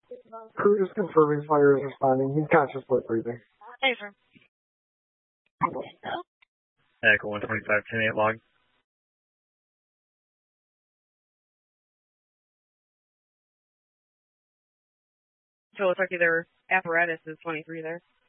Crew is confirming fire is responding. He's conscious but breathing. Hey, sir. Echo 125, 10-8 log. So it looks like their apparatus is 23 there.